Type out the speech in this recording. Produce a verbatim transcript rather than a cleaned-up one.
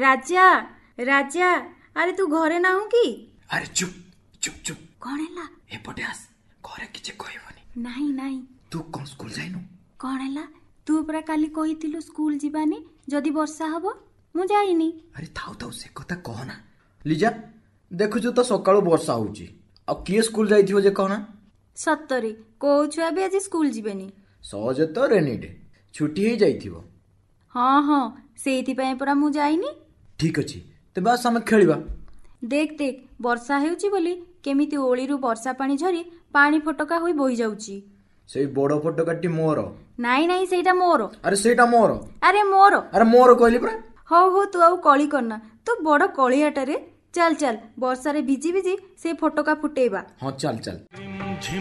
राजा राजा अरे तू घरे ना हूँ कि? अरे चुप चुप चुप कौन है? एपटे आस घरे किछि कहबनी। नहीं नहीं तू कौन स्कूल जाइनु? कौन है? तू परा काली कहिथिलु स्कूल जीवानी जदि वर्षा हबो मु जाइनी। अरे थाउ थाउ से कथा कहना। लिजा देखुछु तो सकाळो वर्षा होउची आ किए स्कूल जाइथियो जे कहना। सत्तरी को छुआ भी आज स्कूल जीवेनी। सहज तो रेनी डे छुट्टी ही जाइथियो। हाँ हाँ सेइथि पय परा मु जाइनी। ठीक अछि तेबे आस हम खेलिबा। देख देख वर्षा हेउची बोली केमिति ओळीरू वर्षा पानी झरी पानी फटका होई बोही जाउची। सेई बड़ फटकाटी मोर। नाई नाई सेइटा मोर। अरे सेइटा मोर। अरे मोर। अरे मोर कहली परा। हो हो तू आउ कळी करना तू बड़ कळियाटारे। चल चल वर्षा रे भिजी भिजी से फटका फुटेबा। हाँ चल चल।